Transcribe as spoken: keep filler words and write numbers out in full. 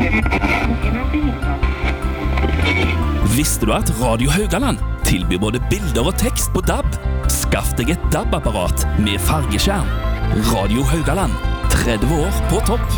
Visste du at Radio Haugaland tilbyr både bilder og tekst på D A B? Skaff deg et D A B-apparat med fargeskjerm. Radio Haugaland, tretti år på topp.